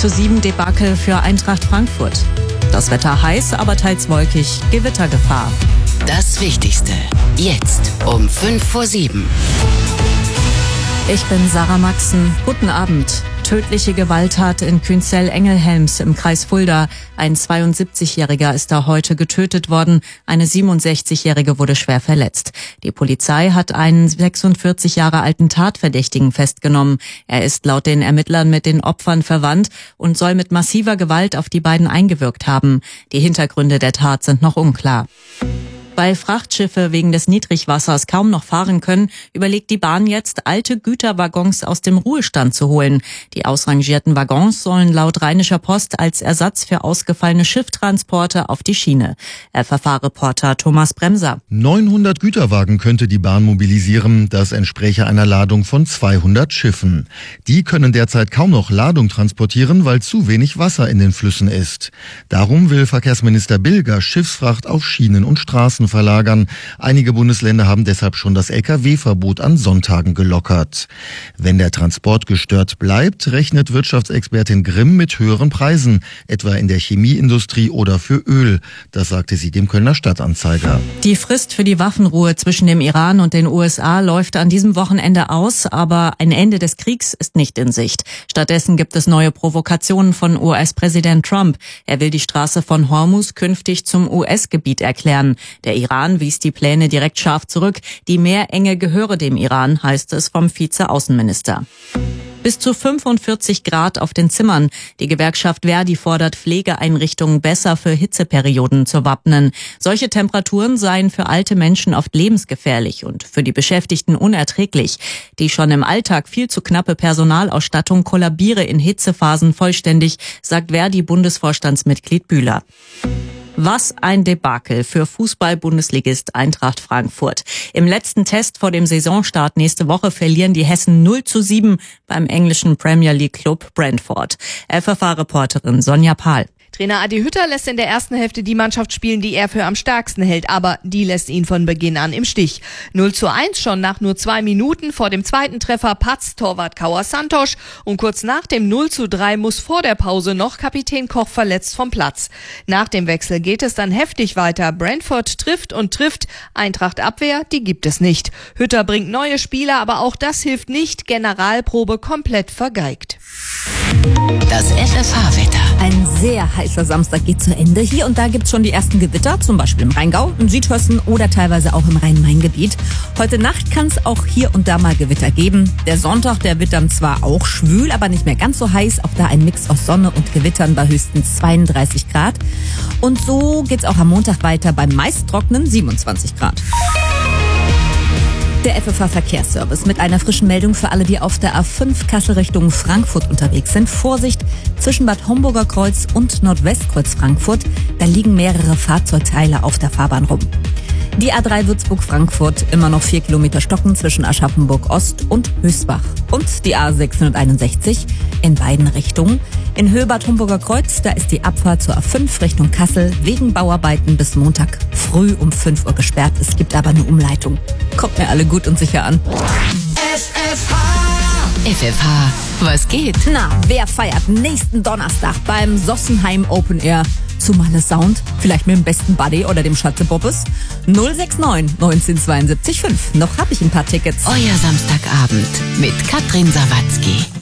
0:7 Debakel für Eintracht Frankfurt. Das Wetter heiß, aber teils wolkig, Gewittergefahr. Das Wichtigste, jetzt um 6:55. Ich bin Sarah Maxen. Guten Abend. Tödliche Gewalttat in Künzell-Engelhelms im Kreis Fulda. Ein 72-Jähriger ist da heute getötet worden. Eine 67-Jährige wurde schwer verletzt. Die Polizei hat einen 46 Jahre alten Tatverdächtigen festgenommen. Er ist laut den Ermittlern mit den Opfern verwandt und soll mit massiver Gewalt auf die beiden eingewirkt haben. Die Hintergründe der Tat sind noch unklar. Weil Frachtschiffe wegen des Niedrigwassers kaum noch fahren können, überlegt die Bahn jetzt, alte Güterwaggons aus dem Ruhestand zu holen. Die ausrangierten Waggons sollen laut Rheinischer Post als Ersatz für ausgefallene Schifftransporte auf die Schiene. FFH-Reporter Thomas Bremser. 900 Güterwagen könnte die Bahn mobilisieren. Das entspräche einer Ladung von 200 Schiffen. Die können derzeit kaum noch Ladung transportieren, weil zu wenig Wasser in den Flüssen ist. Darum will Verkehrsminister Bilger Schiffsfracht auf Schienen und Straßen verlagern. Einige Bundesländer haben deshalb schon das Lkw-Verbot an Sonntagen gelockert. Wenn der Transport gestört bleibt, rechnet Wirtschaftsexpertin Grimm mit höheren Preisen, etwa in der Chemieindustrie oder für Öl. Das sagte sie dem Kölner Stadtanzeiger. Die Frist für die Waffenruhe zwischen dem Iran und den USA läuft an diesem Wochenende aus, aber ein Ende des Kriegs ist nicht in Sicht. Stattdessen gibt es neue Provokationen von US-Präsident Trump. Er will die Straße von Hormuz künftig zum US-Gebiet erklären. Der Iran wies die Pläne direkt scharf zurück. Die Meerenge gehöre dem Iran, heißt es vom Vize-Außenminister. Bis zu 45 Grad auf den Zimmern. Die Gewerkschaft Verdi fordert Pflegeeinrichtungen besser für Hitzeperioden zu wappnen. Solche Temperaturen seien für alte Menschen oft lebensgefährlich und für die Beschäftigten unerträglich. Die schon im Alltag viel zu knappe Personalausstattung kollabiere in Hitzephasen vollständig, sagt Verdi-Bundesvorstandsmitglied Bühler. Was ein Debakel für Fußball-Bundesligist Eintracht Frankfurt. Im letzten Test vor dem Saisonstart nächste Woche verlieren die Hessen 0:7 beim englischen Premier League Club Brentford. FFH-Reporterin Sonja Pahl. Trainer Adi Hütter lässt in der ersten Hälfte die Mannschaft spielen, die er für am stärksten hält, aber die lässt ihn von Beginn an im Stich. 0:1 schon nach nur 2 Minuten, vor dem zweiten Treffer patzt Torwart Kauer Santos und kurz nach dem 0:3 muss vor der Pause noch Kapitän Koch verletzt vom Platz. Nach dem Wechsel geht es dann heftig weiter. Brentford trifft und trifft, Eintracht Abwehr, die gibt es nicht. Hütter bringt neue Spieler, aber auch das hilft nicht, Generalprobe komplett vergeigt. Das FFH-Wetter. Ein sehr heißer Samstag geht zu Ende. Hier und da gibt's schon die ersten Gewitter, zum Beispiel im Rheingau, in Südhessen oder teilweise auch im Rhein-Main-Gebiet. Heute Nacht kann es auch hier und da mal Gewitter geben. Der Sonntag, der wird dann zwar auch schwül, aber nicht mehr ganz so heiß. Auch da ein Mix aus Sonne und Gewittern bei höchstens 32 Grad. Und so geht's auch am Montag weiter beim meist trockenen 27 Grad. Der FFH-Verkehrsservice mit einer frischen Meldung für alle, die auf der A5 Kassel Richtung Frankfurt unterwegs sind. Vorsicht, zwischen Bad Homburger Kreuz und Nordwestkreuz Frankfurt, da liegen mehrere Fahrzeugteile auf der Fahrbahn rum. Die A3 Würzburg-Frankfurt, immer noch 4 Kilometer Stocken zwischen Aschaffenburg-Ost und Höchstbach. Und die A661 in beiden Richtungen. In Höhe Bad Homburger Kreuz, da ist die Abfahrt zur A5 Richtung Kassel wegen Bauarbeiten bis Montag früh um 5 Uhr gesperrt. Es gibt aber eine Umleitung. Kommt mir alle gut und sicher an. FFH, was geht? Na, wer feiert nächsten Donnerstag beim Sossenheim Open Air? Zumale Sound, vielleicht mit dem besten Buddy oder dem Schatze Bobbes? 069 1972 5. Noch habe ich ein paar Tickets. Euer Samstagabend mit Katrin Sawatzki.